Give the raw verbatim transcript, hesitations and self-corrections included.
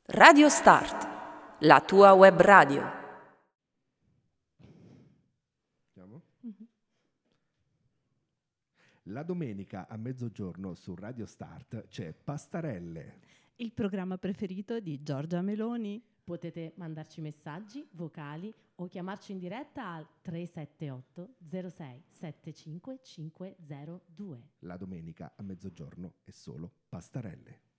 Radio Start, la tua web radio. La domenica a mezzogiorno su Radio Start c'è Pastarelle, il programma preferito di Giorgia Meloni. Potete mandarci messaggi vocali o chiamarci in diretta al tre sette otto zero sei sette cinque cinque zero due. La domenica a mezzogiorno è solo Pastarelle.